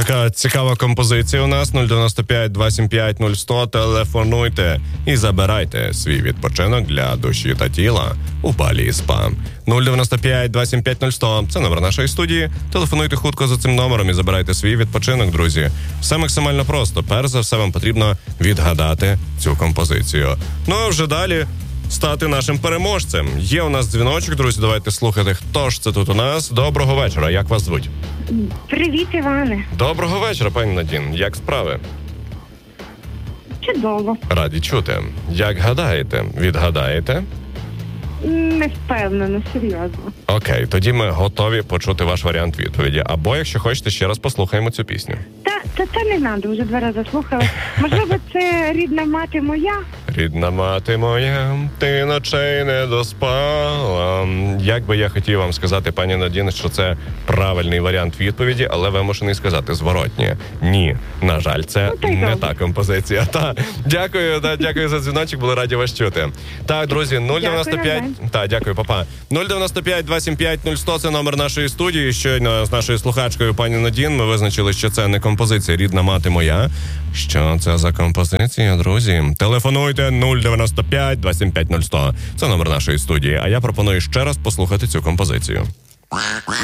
Така цікава композиція у нас. 095 275 0100. Телефонуйте і забирайте свій відпочинок для душі та тіла у Балі СПА. 095 275 0100. Це номер нашої студії. Телефонуйте хутко за цим номером і забирайте свій відпочинок, друзі. Все максимально просто. Перш за все вам потрібно відгадати цю композицію. Ну а вже далі стати нашим переможцем. Є у нас дзвіночок, друзі, давайте слухати, хто ж це тут у нас. Доброго вечора, як вас звуть? Привіт, Іване. Доброго вечора, пані Надін. Як справи? Чудово. Раді чути. Як гадаєте? Відгадаєте? Не впевнена, серйозно. Окей, тоді ми готові почути ваш варіант відповіді. Або, якщо хочете, ще раз послухаємо цю пісню. Та не надо, вже 2 рази слухала. Можливо, це рідна мати моя? Рідна мати моя, ти ночей не доспала. Як би я хотів вам сказати, пані Надін, що це правильний варіант відповіді, але вимушений сказати зворотнє. Ні, на жаль, це не та композиція. Дякую за дзвіночок, були раді вас чути. Так, друзі, 095... Дякую, папа. 095 275 0100 – це номер нашої студії. Щойно з нашою слухачкою пані Надін ми визначили, що це не композиція «Рідна мати моя». Що це за композиція, друзі? Телефонуйте 095 275 0100. Це номер нашої студії. А я пропоную ще раз послухати цю композицію.